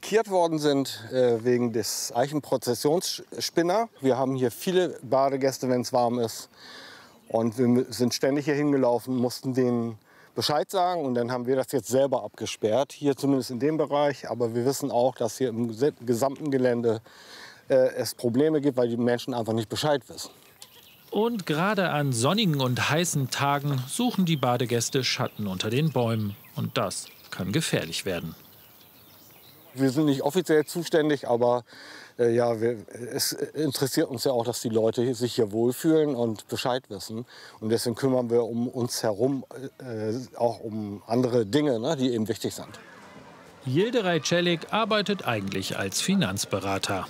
markiert worden sind wegen des Eichenprozessionsspinner. Wir haben hier viele Badegäste, wenn es warm ist. Und wir sind ständig hier hingelaufen, mussten denen Bescheid sagen. Und dann haben wir das jetzt selber abgesperrt, hier zumindest in dem Bereich. Aber wir wissen auch, dass hier im gesamten Gelände es Probleme gibt, weil die Menschen einfach nicht Bescheid wissen. Und gerade an sonnigen und heißen Tagen suchen die Badegäste Schatten unter den Bäumen. Und das kann gefährlich werden. Wir sind nicht offiziell zuständig, aber es interessiert uns ja auch, dass die Leute sich hier wohlfühlen und Bescheid wissen. Und deswegen kümmern wir um uns herum auch um andere Dinge, ne, die eben wichtig sind. Yildiray Celik arbeitet eigentlich als Finanzberater.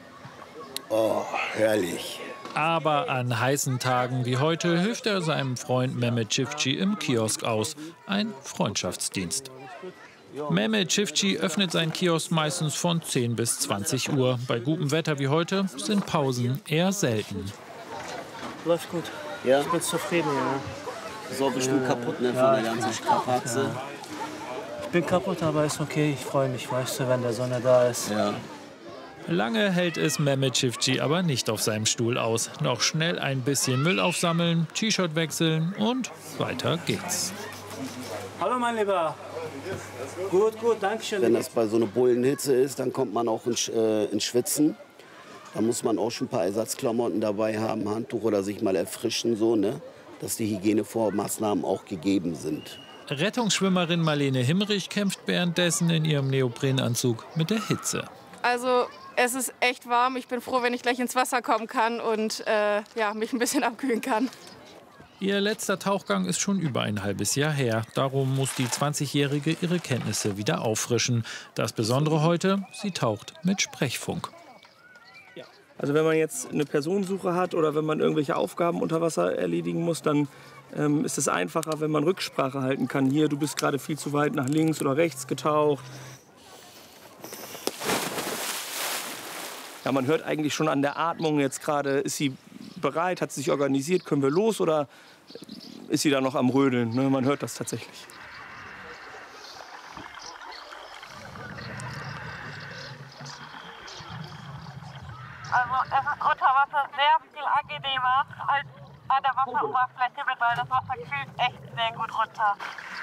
Oh, herrlich. Aber an heißen Tagen wie heute hilft er seinem Freund Mehmet Çiftçi im Kiosk aus. Ein Freundschaftsdienst. Mehmet Çiftçi öffnet seinen Kiosk meistens von 10 bis 20 Uhr. Bei gutem Wetter wie heute sind Pausen eher selten. Läuft gut. Ja? Ich bin zufrieden, ja. So bestimmt kaputt, ne, von der ganzen Strapaze. Ja. Ich bin kaputt, aber ist okay. Ich freue mich, weißt du, wenn der Sonne da ist. Ja. Lange hält es Mehmet Çiftçi aber nicht auf seinem Stuhl aus. Noch schnell ein bisschen Müll aufsammeln, T-Shirt wechseln und weiter geht's. Hallo, mein Lieber. Gut, danke schön. Wenn das bei so einer Bullenhitze ist, dann kommt man auch ins Schwitzen. Da muss man auch schon ein paar Ersatzklamotten dabei haben, Handtuch oder sich mal erfrischen, so, ne? Dass die Hygienevormaßnahmen auch gegeben sind. Rettungsschwimmerin Marlene Himmerich kämpft währenddessen in ihrem Neoprenanzug mit der Hitze. Also es ist echt warm. Ich bin froh, wenn ich gleich ins Wasser kommen kann und mich ein bisschen abkühlen kann. Ihr letzter Tauchgang ist schon über ein halbes Jahr her. Darum muss die 20-Jährige ihre Kenntnisse wieder auffrischen. Das Besondere heute, sie taucht mit Sprechfunk. Also wenn man jetzt eine Personensuche hat oder wenn man irgendwelche Aufgaben unter Wasser erledigen muss, dann ist es einfacher, wenn man Rücksprache halten kann. Hier, du bist gerade viel zu weit nach links oder rechts getaucht. Ja, man hört eigentlich schon an der Atmung jetzt gerade, ist sie bereit, hat sie sich organisiert, können wir los oder ist sie da noch am Rödeln? Ne? Man hört das tatsächlich. Also es ist unter Wasser sehr viel angenehmer als an der Wasseroberfläche, weil das Wasser kühlt echt sehr gut runter.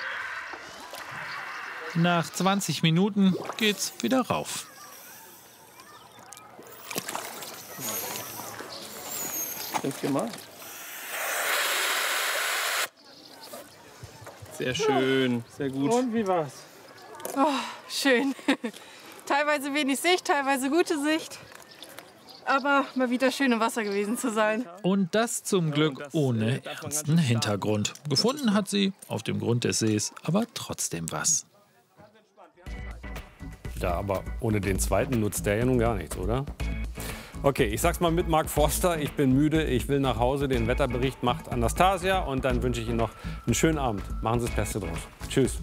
Nach 20 Minuten geht's wieder rauf. Denk dir mal. Sehr schön, sehr gut. Und wie war's? Oh, schön. Teilweise wenig Sicht, teilweise gute Sicht. Aber mal wieder schön im Wasser gewesen zu sein. Und das zum Glück ohne ernsten Hintergrund. Gefunden hat sie auf dem Grund des Sees aber trotzdem was. Ja, aber ohne den zweiten nutzt der ja nun gar nichts, oder? Okay, ich sag's mal mit Mark Forster. Ich bin müde, ich will nach Hause. Den Wetterbericht macht Anastasia. Und dann wünsche ich Ihnen noch einen schönen Abend. Machen Sie das Beste draus. Tschüss.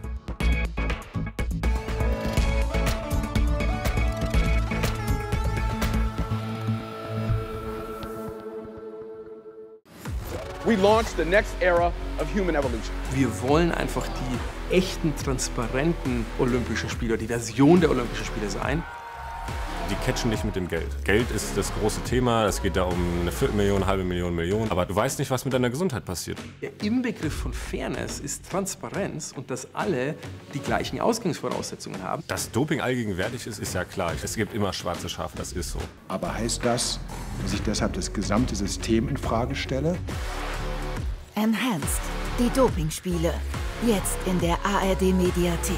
We launched the next era of human evolution. Wir wollen einfach die echten, transparenten Olympischen Spiele, die Version der Olympischen Spiele sein. Die catchen dich mit dem Geld. Geld ist das große Thema. Es geht da um eine Viertelmillion, halbe Million. Aber du weißt nicht, was mit deiner Gesundheit passiert. Der Inbegriff von Fairness ist Transparenz und dass alle die gleichen Ausgangsvoraussetzungen haben. Dass Doping allgegenwärtig ist, ist ja klar. Es gibt immer schwarze Schafe, das ist so. Aber heißt das, dass ich deshalb das gesamte System in Frage stelle? Enhanced, die Dopingspiele. Jetzt in der ARD-Mediathek.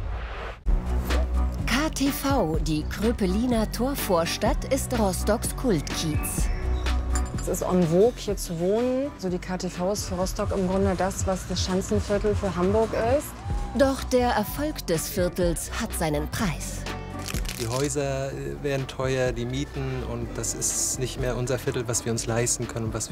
KTV, die Kröpeliner Torvorstadt, ist Rostocks Kultkiez. Es ist en vogue, hier zu wohnen. So die KTV ist für Rostock im Grunde das, was das Schanzenviertel für Hamburg ist. Doch der Erfolg des Viertels hat seinen Preis. Die Häuser werden teuer, die Mieten, und das ist nicht mehr unser Viertel, was wir uns leisten können, was